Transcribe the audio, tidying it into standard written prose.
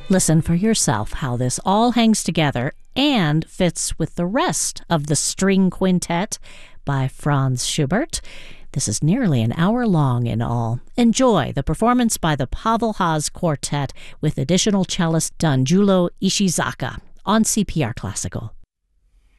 Listen for yourself how this all hangs together and fits with the rest of the String Quintet by Franz Schubert. This is nearly an hour long in all. Enjoy the performance by the Pavel Haas Quartet with additional cellist Danjulo Ishizaka on CPR Classical.